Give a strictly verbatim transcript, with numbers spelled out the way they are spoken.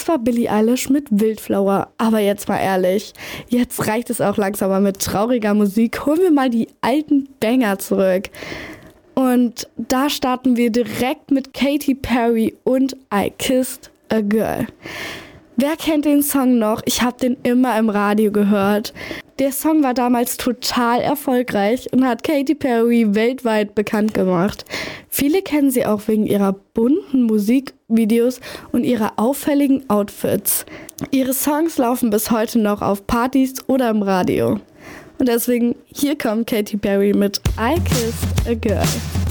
Das war Billie Eilish mit Wildflower. Aber jetzt mal ehrlich, jetzt reicht es auch langsam mal mit trauriger Musik. Holen wir mal die alten Banger zurück. Und da starten wir direkt mit Katy Perry und I Kissed a Girl. Wer kennt den Song noch? Ich habe den immer im Radio gehört. Der Song war damals total erfolgreich und hat Katy Perry weltweit bekannt gemacht. Viele kennen sie auch wegen ihrer bunten Musikvideos und ihrer auffälligen Outfits. Ihre Songs laufen bis heute noch auf Partys oder im Radio. Und deswegen, hier kommt Katy Perry mit I Kissed a Girl.